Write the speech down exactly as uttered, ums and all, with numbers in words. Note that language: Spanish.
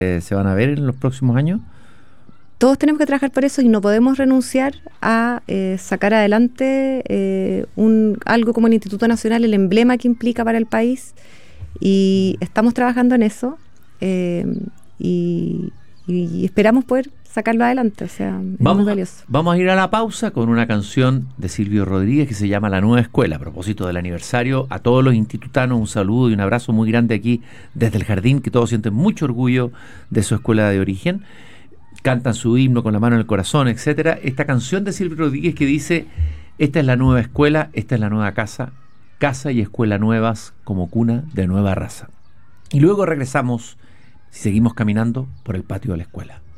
eh, se van a ver en los próximos años? Todos tenemos que trabajar por eso y no podemos renunciar a eh, sacar adelante eh, un, algo como el Instituto Nacional, el emblema que implica para el país, y estamos trabajando en eso eh, y, y esperamos poder sacarlo adelante, o sea, es vamos, muy valioso. Vamos a ir a la pausa con una canción de Silvio Rodríguez que se llama La Nueva Escuela. A propósito del aniversario, a todos los institutanos un saludo y un abrazo muy grande aquí desde el jardín, que todos sienten mucho orgullo de su escuela de origen. Cantan su himno con la mano en el corazón, etcétera. Esta canción de Silvio Rodríguez que dice: esta es la nueva escuela, esta es la nueva casa, casa y escuela nuevas como cuna de nueva raza. Y luego regresamos, si seguimos caminando, por el patio de la escuela.